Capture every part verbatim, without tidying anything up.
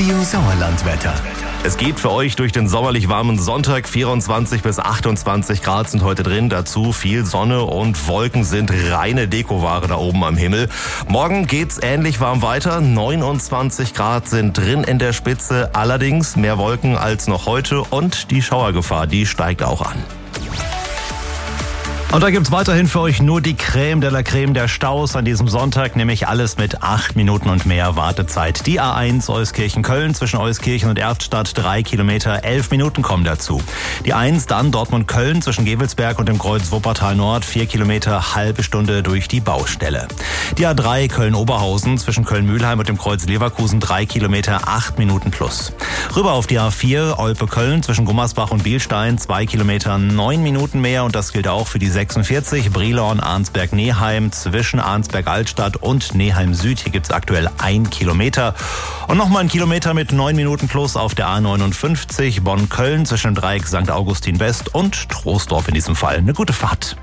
Radio Sauerland-Wetter. Es geht für euch durch den sommerlich warmen Sonntag. vierundzwanzig bis achtundzwanzig Grad sind heute drin. Dazu viel Sonne und Wolken sind reine Dekoware da oben am Himmel. Morgen geht's ähnlich warm weiter. neunundzwanzig Grad sind drin in der Spitze. Allerdings mehr Wolken als noch heute und die Schauergefahr, die steigt auch an. Und da gibt's weiterhin für euch nur die Creme de la Creme der Staus an diesem Sonntag, nämlich alles mit acht Minuten und mehr Wartezeit. Die A eins Euskirchen-Köln zwischen Euskirchen und Erftstadt, drei Kilometer, elf Minuten kommen dazu. Die eins dann Dortmund-Köln zwischen Gevelsberg und dem Kreuz Wuppertal Nord, vier Kilometer, halbe Stunde durch die Baustelle. Die A drei Köln-Oberhausen zwischen Köln-Mühlheim und dem Kreuz Leverkusen, drei Kilometer, acht Minuten plus. Rüber auf die A vier Olpe-Köln zwischen Gummersbach und Bielstein, zwei Kilometer, neun Minuten mehr, und das gilt auch für die sechsundvierzig Brilon-Arnsberg-Neheim zwischen Arnsberg-Altstadt und Neheim-Süd. Hier gibt's aktuell ein Kilometer. Und nochmal ein Kilometer mit neun Minuten plus auf der A neunundfünfzig Bonn-Köln zwischen dem Dreieck Sankt Augustin West und Troisdorf in diesem Fall. Eine gute Fahrt.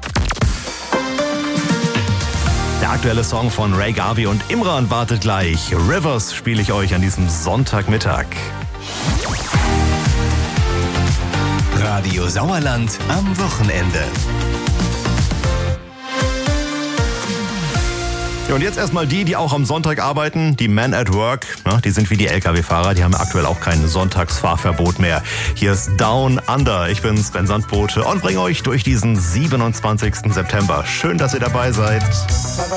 Der aktuelle Song von Ray Garvey und Imran wartet gleich. Rivers spiele ich euch an diesem Sonntagmittag. Radio Sauerland am Wochenende. Ja, und jetzt erstmal die, die auch am Sonntag arbeiten, die Men at Work. Ja, die sind wie die L K W-Fahrer, die haben aktuell auch kein Sonntagsfahrverbot mehr. Hier ist Down Under. Ich bin Sven Sandbote und bringe euch durch diesen siebenundzwanzigsten September. Schön, dass ihr dabei seid.